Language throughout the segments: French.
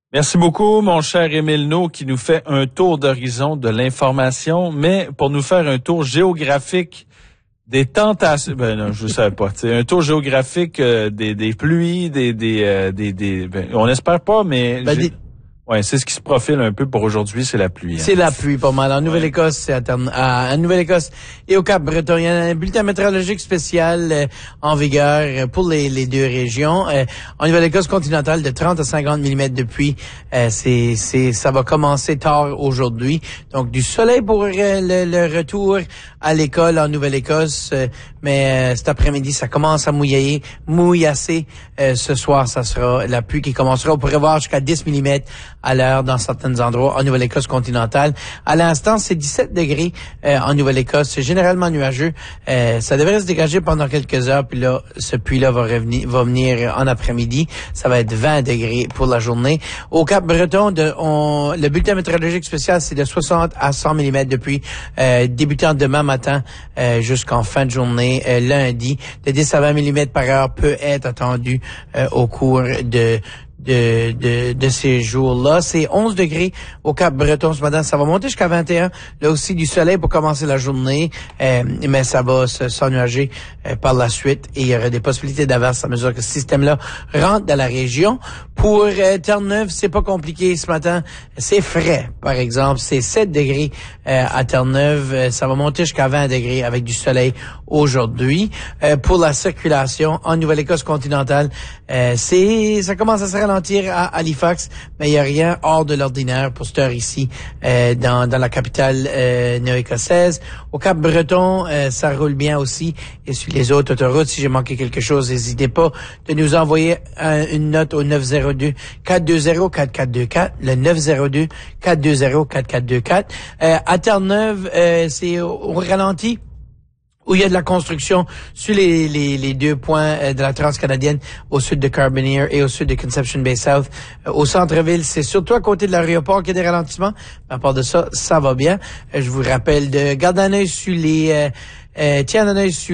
Merci beaucoup, mon cher Émile No, qui nous fait un tour d'horizon de l'information, mais pour nous faire un tour géographique des tentations, non, je ne savais pas, un tour géographique des pluies, on espère pas, mais ouais, c'est ce qui se profile un peu pour aujourd'hui, c'est la pluie. C'est la pluie, pas mal. En Nouvelle-Écosse, c'est à Nouvelle-Écosse et au Cap-Breton. Il y a un bulletin météorologique spécial en vigueur pour les deux régions. En Nouvelle-Écosse continentale, de 30 à 50 mm de pluie. Ça va commencer tard aujourd'hui. Donc, du soleil pour le retour à l'école en Nouvelle-Écosse. Mais cet après-midi, ça commence à mouillasser. Ce soir, ça sera la pluie qui commencera. On pourrait voir jusqu'à 10 mm à l'heure dans certains endroits en Nouvelle-Écosse continentale. À l'instant, c'est 17 degrés en Nouvelle-Écosse. C'est généralement nuageux. Ça devrait se dégager pendant quelques heures. Puis là, ce pluie-là va venir en après-midi. Ça va être 20 degrés pour la journée. Au Cap-Breton, le bulletin météorologique spécial, c'est de 60 à 100 mm de pluie débutant demain matin jusqu'en fin de journée lundi. De 10 à 20 mm par heure peut être attendu au cours de ces jours-là. C'est 11 degrés au Cap-Breton ce matin. Ça va monter jusqu'à 21. Là aussi, du soleil pour commencer la journée. Mais ça va s'ennuager par la suite. Et il y aurait des possibilités d'averse à mesure que ce système-là rentre dans la région. Pour Terre-Neuve, c'est pas compliqué ce matin. C'est frais, par exemple. C'est 7 degrés à Terre-Neuve. Ça va monter jusqu'à 20 degrés avec du soleil aujourd'hui. Pour la circulation en Nouvelle-Écosse continentale, ça commence à se ralentir à Halifax, mais il n'y a rien hors de l'ordinaire pour cette heure ici dans la capitale néo-écossaise. Au Cap-Breton, ça roule bien aussi. Et sur les autres autoroutes, si j'ai manqué quelque chose, n'hésitez pas de nous envoyer une note au 902-420-4424, le 902-420-4424. À Terre-Neuve, c'est au ralenti, où il y a de la construction sur les deux points de la Transcanadienne au sud de Carbonear et au sud de Conception Bay South. Au centre-ville, c'est surtout à côté de l'aéroport qu'il y a des ralentissements. Mais à part de ça, ça va bien. Je vous rappelle de garder un œil sur tiens un œil sur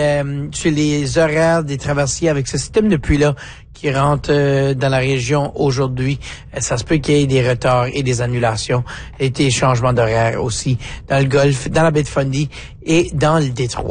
les horaires des traversiers avec ce système de pluie-là qui rentre dans la région aujourd'hui. Ça se peut qu'il y ait des retards et des annulations et des changements d'horaire aussi dans le Golfe, dans la baie de Fundy et dans le Détroit.